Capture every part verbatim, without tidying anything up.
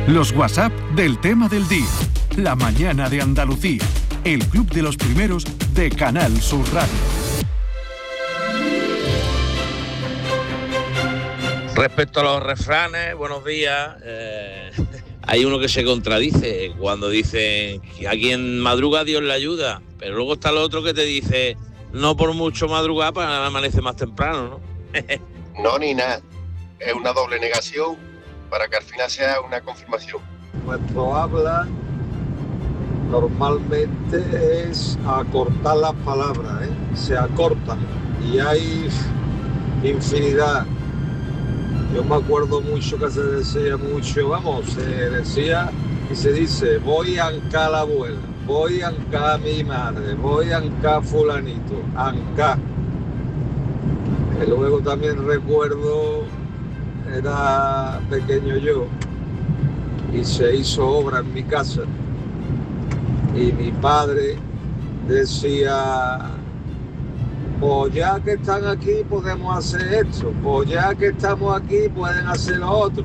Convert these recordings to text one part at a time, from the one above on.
Los WhatsApp del tema del día. La mañana de Andalucía. El club de los primeros de Canal Sur Radio. Respecto a los refranes, buenos días. Eh, hay uno que se contradice cuando dice que a quien madruga Dios le ayuda, pero luego está el otro que te dice no por mucho madrugar para amanece más temprano, ¿no? No, ni nada. Es una doble negación para que al final sea una confirmación. Nuestro habla normalmente es acortar las palabras, ¿eh? Se acortan y hay infinidad. Yo me acuerdo mucho que se decía mucho, vamos, se decía y se dice, voy a ancar a la abuela, voy a ancar a mi madre, voy a ancar a fulanito, ancar. Y luego también recuerdo, era pequeño yo, y se hizo obra en mi casa, y mi padre decía, pues ya que están aquí podemos hacer esto, pues ya que estamos aquí pueden hacer lo otro.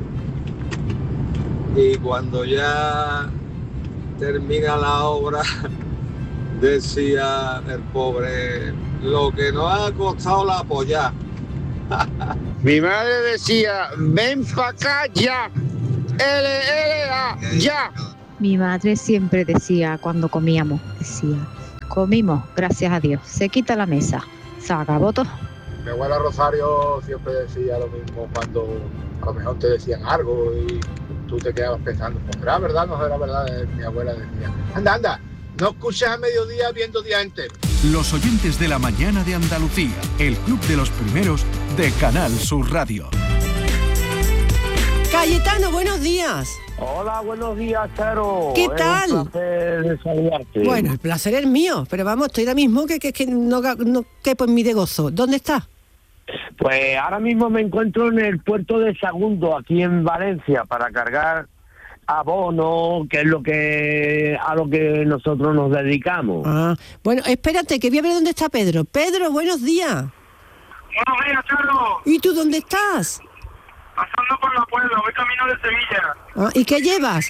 Y cuando ya termina la obra, decía el pobre, lo que nos ha costado la polla. Mi madre decía, ven pa' acá ya, L L A, ya. Mi madre siempre decía cuando comíamos, decía, comimos, gracias a Dios, se quita la mesa. Se acabó todo. Mi abuela Rosario siempre decía lo mismo cuando a lo mejor te decían algo y tú te quedabas pensando, pues será verdad, no será verdad. Mi abuela decía, anda, anda, no escuches a mediodía viendo día entero. Los oyentes de la mañana de Andalucía, el club de los primeros de Canal Sur Radio. Cayetano, buenos días. Hola, buenos días, Charo. ¿Qué tal? Es un placer de saludarte. Bueno, el placer es mío, pero vamos, estoy ahora mismo que, que, que no, no quepo en mi de gozo. ¿Dónde estás? Pues ahora mismo me encuentro en el puerto de Sagunto, aquí en Valencia, para cargar abono, que es lo que a lo que nosotros nos dedicamos. Ah, bueno, espérate, que voy a ver dónde está Pedro. Pedro, buenos días. Buenos días, Charo. ¿Y tú dónde estás? Pasando por la Puebla, voy camino de Sevilla. Ah, ¿y qué llevas?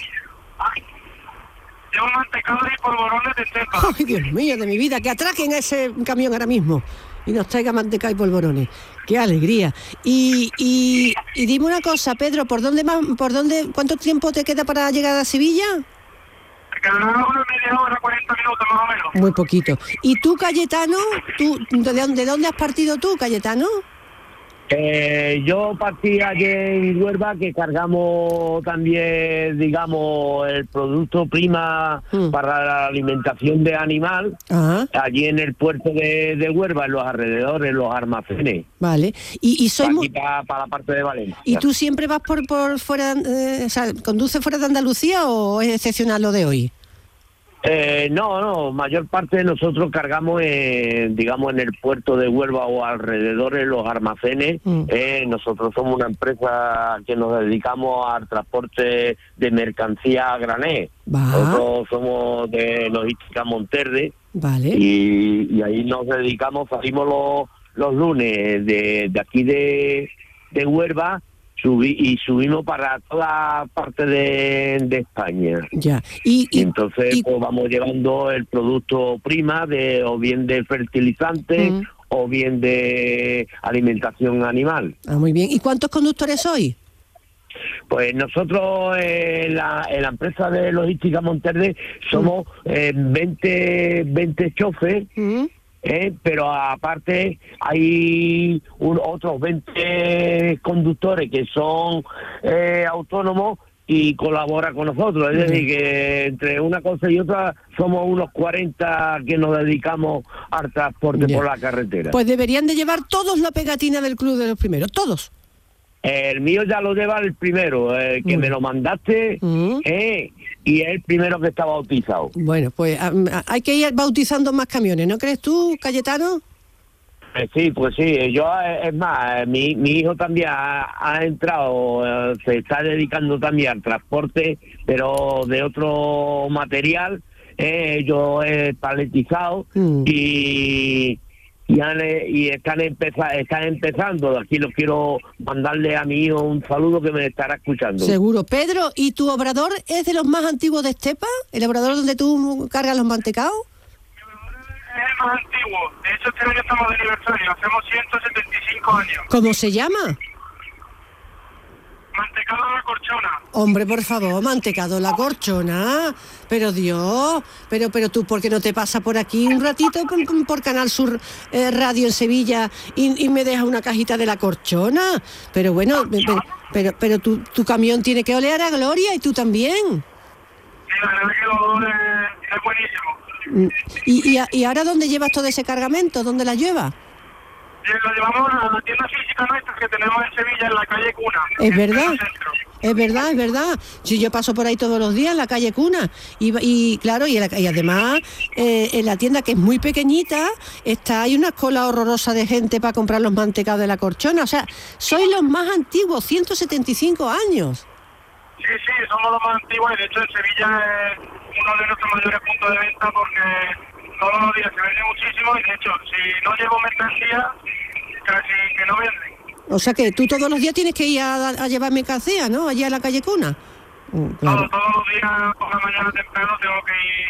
Llevo mantecado y polvorones de cepa. Ay, Dios mío, de mi vida, que atraquen a ese camión ahora mismo y nos traiga mantecado y polvorones. ¡Qué alegría! Y, y, y dime una cosa, Pedro, ¿por dónde más, por dónde, cuánto tiempo te queda para llegar a Sevilla? Me quedará una media hora, cuarenta minutos más o menos. Muy poquito. ¿Y tú, Cayetano? ¿Tú, de, dónde, ¿De dónde has partido tú, Cayetano? Eh, yo partí ayer en Huelva, que cargamos también, digamos, el producto prima mm. para la alimentación de animal, Ajá. allí en el puerto de, de Huelva, en los alrededores, en los almacenes. Vale. Y, y soy muy... para, para la parte de Valencia. ¿Y tú siempre vas por, por fuera, eh, o sea, conduces fuera de Andalucía o es excepcional lo de hoy? Eh, no, no, mayor parte de nosotros cargamos, en, digamos, en el puerto de Huelva o alrededor de los almacenes. Mm. Eh, nosotros somos una empresa que nos dedicamos al transporte de mercancía a granel. Nosotros somos de Logística Monterde. Vale. Y, y ahí nos dedicamos, salimos los, los lunes de, de aquí de, de Huelva. Subí, y subimos para toda parte de, de España. Ya. Y, y entonces y... pues vamos llevando el producto prima de o bien de fertilizante mm. o bien de alimentación animal. Ah, muy bien. ¿Y cuántos conductores sois? Pues nosotros en la, en la empresa de Logística Monterde somos mm. eh, veinte, veinte choferes. Mm. Eh, pero aparte hay un, otros veinte conductores que son eh, autónomos y colaboran con nosotros. Es decir, que entre una cosa y otra somos unos cuarenta que nos dedicamos al transporte yeah. por la carretera. Pues deberían de llevar todos la pegatina del Club de los Primeros, todos. El mío ya lo lleva el primero, el que mm. me lo mandaste, mm. eh, y es el primero que está bautizado. Bueno, pues a, a, hay que ir bautizando más camiones, ¿no crees tú, Cayetano? Eh, sí, pues sí, yo, es más, mi, mi hijo también ha, ha entrado, eh, se está dedicando también al transporte, pero de otro material. Eh, yo he paletizado mm. y... y, han, y están, empeza, están empezando. Aquí los quiero mandarle a mi hijo un saludo que me estará escuchando. Seguro. Pedro, ¿y tu obrador es de los más antiguos de Estepa? ¿El obrador donde tú cargas los mantecaos? Es el más antiguo. De hecho, este año estamos de aniversario. Hacemos ciento setenta y cinco años. ¿Cómo se llama? Mantecado La Corchona. Hombre, por favor, Mantecado La Corchona. Pero Dios, pero pero tú, ¿por qué no te pasas por aquí un ratito por, por Canal Sur eh, Radio en Sevilla y, y me dejas una cajita de La Corchona? Pero bueno, pero pero, pero tu, tu camión tiene que oler a gloria y tú también. Sí, la verdad que el olor es, es buenísimo. ¿Y, y, ¿Y ahora dónde llevas todo ese cargamento? ¿Dónde la llevas? Lo llevamos a la tienda física nuestra que tenemos en Sevilla, en la calle Cuna. Es verdad, es verdad, es verdad. Si yo paso por ahí todos los días, en la calle Cuna. Y, y claro, y, la, y además, eh, en la tienda, que es muy pequeñita, está hay una cola horrorosa de gente para comprar los mantecados de La Corchona. O sea, sois los más antiguos, ciento setenta y cinco años. Sí, sí, somos los más antiguos y de hecho en Sevilla es uno de nuestros mayores puntos de venta porque todos los días se vende muchísimo y de hecho, si no llevo mercancía, casi que no venden. O sea que tú todos los días tienes que ir a, a llevar mercancía, ¿no? Allí a la calle Cuna. Uh, claro. Todo, todos los días por la mañana temprano tengo que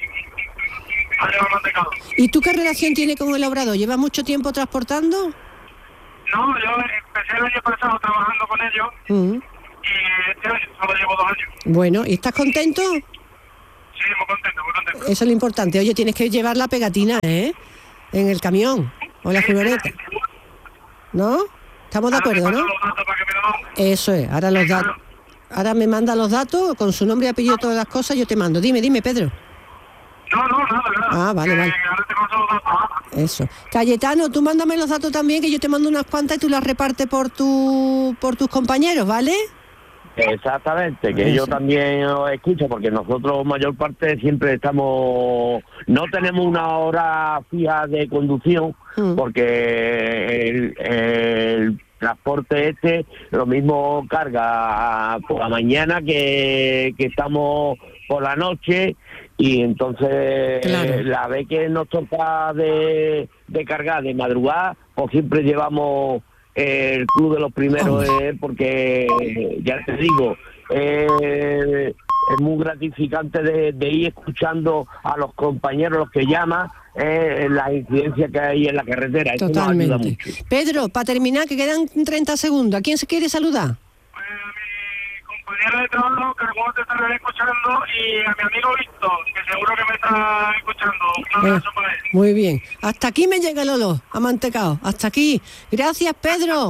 ir a llevar mantecado. ¿Y tú qué relación tienes con el obrador? ¿Llevas mucho tiempo transportando? No, yo empecé el año pasado trabajando con ellos uh-huh. y este año solo llevo dos años. Bueno, ¿y estás contento? Sí, muy contento, muy contento. Eso es lo importante. Oye, tienes que llevar la pegatina, ¿eh? En el camión o la furgoneta. ¿No? Estamos de acuerdo, ¿no? Eso es, ahora los datos. Ahora me manda los datos, con su nombre y apellido, todas las cosas, yo te mando. Dime, dime, Pedro. No, no, nada, nada. Ah, vale, eh, vale. Ahora te paso los datos. Eso. Cayetano, tú mándame los datos también, que yo te mando unas cuantas y tú las repartes por tu, por tus compañeros, ¿vale? Exactamente, que Eso. Yo también os escucho, porque nosotros mayor parte siempre estamos, no tenemos una hora fija de conducción, mm. porque el, el transporte este lo mismo carga por la mañana que, que estamos por la noche, y entonces claro. La vez que nos toca de, de cargar de madrugada, pues siempre llevamos el club de los primeros, eh, porque ya te digo, eh, es muy gratificante de, de ir escuchando a los compañeros, los que llaman, eh, las incidencias que hay en la carretera. Eso Totalmente. Nos ayuda mucho. Pedro, para terminar, que quedan treinta segundos, ¿a quién se quiere saludar? Compañero de trabajo, que algunos te estarán escuchando, y a mi amigo Víctor, que seguro que me está escuchando. Un abrazo eh, para él. Muy bien. Hasta aquí me llega el olor a mantecado. Hasta aquí. Gracias, Pedro.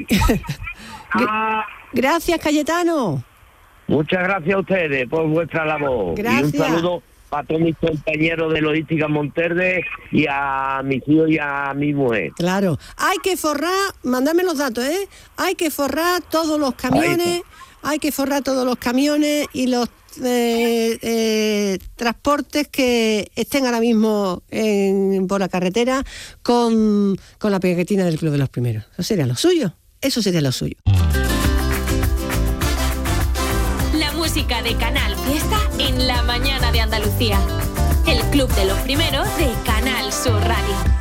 ah. Gracias, Cayetano. Muchas gracias a ustedes por vuestra labor. Gracias. Y un saludo para todos mis compañeros de Logística Monterde y a mis hijos y a mi mujer. Claro. Hay que forrar, mandadme los datos, ¿eh? Hay que forrar todos los camiones. Hay que forrar todos los camiones y los eh, eh, transportes que estén ahora mismo en, por la carretera con, con la pegatina del Club de los Primeros. Eso sería lo suyo. Eso sería lo suyo. La música de Canal Fiesta en la mañana de Andalucía. El Club de los Primeros de Canal Sur Radio.